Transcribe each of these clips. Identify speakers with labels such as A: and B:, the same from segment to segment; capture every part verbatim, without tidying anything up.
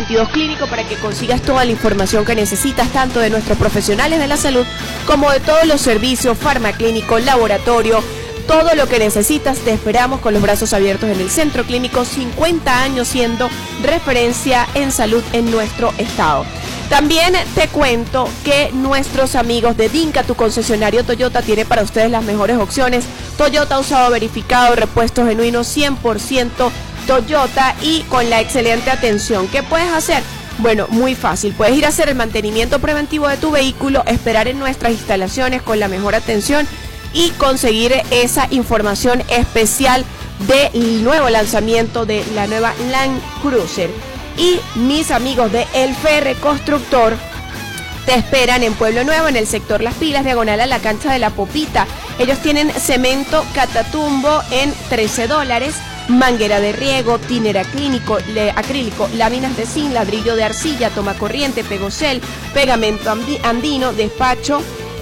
A: veintidós Clínico para que consigas toda la información que necesitas, tanto de nuestros profesionales de la salud como de todos los servicios, farmaclínico, laboratorio, todo lo que necesitas. Te esperamos con los brazos abiertos en el Centro Clínico, cincuenta años siendo referencia en salud en nuestro estado. También te cuento que nuestros amigos de Dinka, tu concesionario Toyota, tiene para ustedes las mejores opciones. Toyota usado verificado, repuestos genuinos, cien por ciento Toyota y con la excelente atención. ¿Qué puedes hacer? Bueno, muy fácil. Puedes ir a hacer el mantenimiento preventivo de tu vehículo, esperar en nuestras instalaciones con la mejor atención y conseguir esa información especial del nuevo lanzamiento de la nueva Land Cruiser. Y mis amigos de El Ferre Constructor te esperan en Pueblo Nuevo, en el sector Las Pilas, diagonal a la cancha de la Popita. Ellos tienen cemento Catatumbo en trece dólares, manguera de riego, tiner acrílico, le, acrílico, láminas de zinc, ladrillo de arcilla, toma corriente, pegocel, pegamento andino, despacho,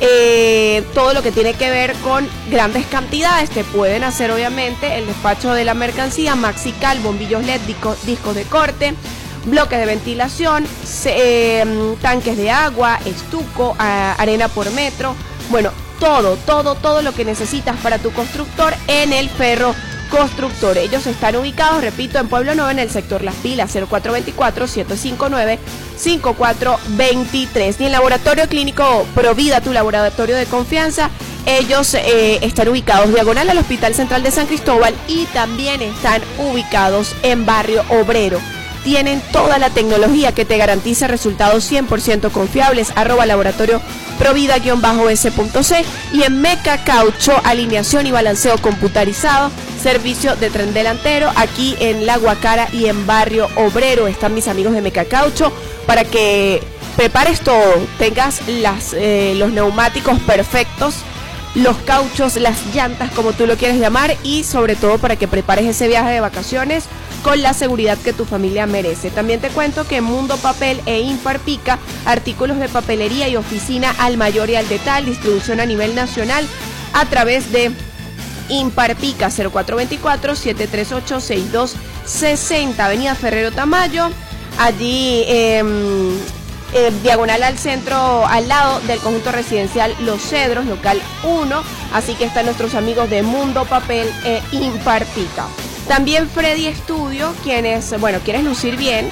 A: eh, todo lo que tiene que ver con grandes cantidades. Te pueden hacer obviamente el despacho de la mercancía, maxical, bombillos L E D, disco, discos de corte, bloques de ventilación, eh, tanques de agua, estuco, a, arena por metro. Bueno, todo, todo, todo lo que necesitas para tu constructor en El Ferro Constructor. Ellos están ubicados, repito, en Pueblo Nuevo, en el sector Las Pilas, cero cuatro dos cuatro, siete cinco nueve, cinco cuatro dos tres. Y en Laboratorio Clínico Provida, tu laboratorio de confianza, ellos eh, están ubicados diagonal al Hospital Central de San Cristóbal y también están ubicados en Barrio Obrero. Tienen toda la tecnología que te garantiza resultados cien por ciento confiables. Arroba laboratorio provida-s.c. Y en Meca Caucho, alineación y balanceo computarizado, servicio de tren delantero, aquí en La Guacara y en Barrio Obrero. Están mis amigos de Meca Caucho para que prepares todo, tengas las, eh, los neumáticos perfectos, los cauchos, las llantas, como tú lo quieres llamar, y sobre todo para que prepares ese viaje de vacaciones con la seguridad que tu familia merece. También te cuento que Mundo Papel e Imparpica, artículos de papelería y oficina al mayor y al detalle, distribución a nivel nacional a través de Imparpica, cero cuatro dos cuatro, siete tres ocho, seis dos seis cero, Avenida Ferrero Tamayo, allí eh, eh, diagonal al centro, al lado del conjunto residencial Los Cedros, local uno. Así que están nuestros amigos de Mundo Papel e Imparpica. También Freddy Studio, quienes, bueno, quieres lucir bien,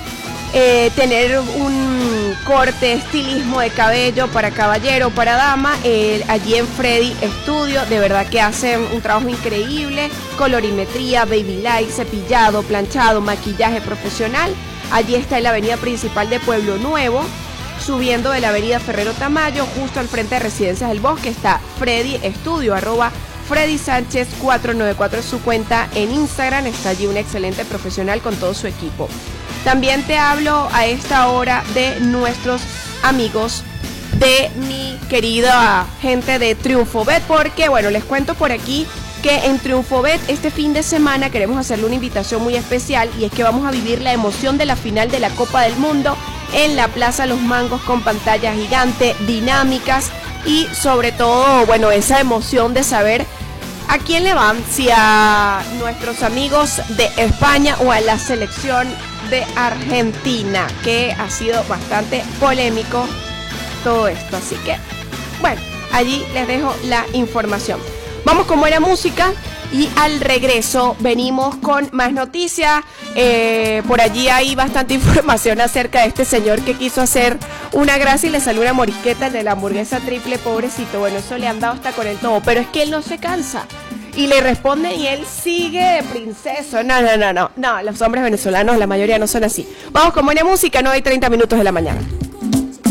A: eh, tener un corte, estilismo de cabello para caballero, para dama, eh, allí en Freddy Studio, de verdad que hacen un trabajo increíble, colorimetría, baby light, cepillado, planchado, maquillaje profesional. Allí está en la avenida principal de Pueblo Nuevo, subiendo de la avenida Ferrero Tamayo, justo al frente de Residencias del Bosque, está Freddy Studio, arroba Freddy Sánchez cuatro nueve cuatro es su cuenta en Instagram. Está allí un excelente profesional con todo su equipo. También te hablo a esta hora de nuestros amigos de mi querida gente de TriunfoBet, porque bueno, les cuento por aquí que en TriunfoBet este fin de semana queremos hacerle una invitación muy especial, y es que vamos a vivir la emoción de la final de la Copa del Mundo en la Plaza Los Mangos, con pantalla gigante, dinámicas y sobre todo, bueno, esa emoción de saber a quién le van, si a nuestros amigos de España o a la selección de Argentina, que ha sido bastante polémico todo esto. Así que, bueno, allí les dejo la información. Vamos con buena música y al regreso venimos con más noticias. Eh, por allí hay bastante información acerca de este señor que quiso hacer una gracia y le salió una morisqueta de la hamburguesa triple, pobrecito. Bueno, eso le han dado hasta con el todo, pero es que él no se cansa. Y le responde y él sigue de princeso. No, no, no, no, no, los hombres venezolanos, la mayoría no son así. Vamos con buena música, nueve y treinta minutos de la mañana.